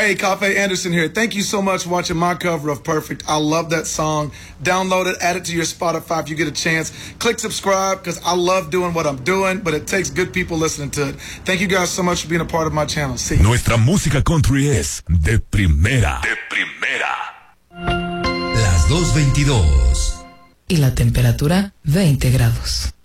Hey, Cafe Anderson here. Thank you so much for watching my cover of Perfect. I love that song. Download it, add it to your Spotify if you get a chance. Click subscribe because I love doing what I'm doing, but it takes good people listening to it. Thank you guys so much for being a part of my channel. See you. Nuestra música country es de primera. De primera. Las 2:22. Y la temperatura 20 grados.